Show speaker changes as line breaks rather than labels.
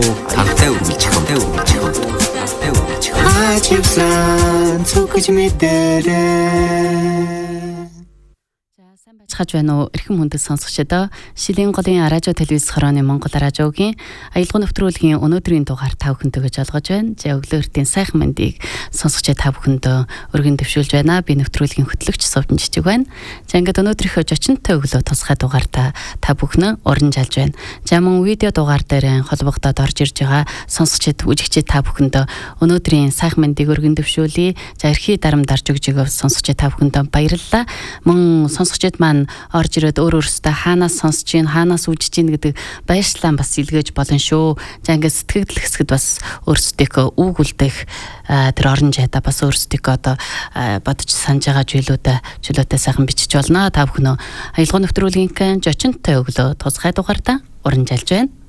Тантай үргэлж хавтаа цогж мэдэрээ.
Хаж байна уу эрхэм хүндэт сонсогчдоо Шилийн голын радио телевиз хорооны Монгол радиогийн аялал нэвтрүүлгийн өнөөдрийн дугаар та бүхэнтэйгээ жолгож байна. За өглөөртийн сайхан мэндийг сонсогч та бүхэндөө өргөн дэвшүүлж байна. Би нэвтрүүлгийн хөтлөгч Сувдан Жижиг байна. За ингээд өнөөдрийнхөө зочинтой өглөө тусгай дугаартаа та бүхэн уран жалж байна. За мөн видео дугаар дээр холбогдоод орж ирж байгаа сонсогчд үжигчид та бүхэндөө өнөөдрийн сайхан мэндийг өргөн дэвшүүлье. За эрхий дарамдарч өгж байгаа сонсогчд та бүхэндөө баярлалаа. Мөн сонсогчд маань орж ирээд өөрөөсөө хаанаас сонсож гин хаанаас үзэж гин гэдэг баярслаа бас илгээж болно шүү. За ингээд сэтгэл хэсгэд бас өөрсдийнхөө үг үлдэх тэр орон жайда бас өөрсдийнхөө одоо бодож санаж байгаа зүйлүүдээ сайхан бичиж болно. Та бүхэн аялал нэвтрүүлгийн зочинтой өглөө тусгай дугаартаа уран жалж байна.